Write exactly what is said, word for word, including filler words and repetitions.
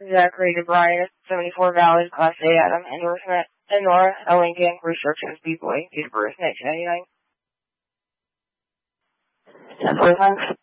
Zachary DeBryan, seventy-four valid, Class A Adam, endorsement. And Nora L. Lincoln, restrictions, B-boy, date of birth, nineteen ninety-nine. ten forty-five.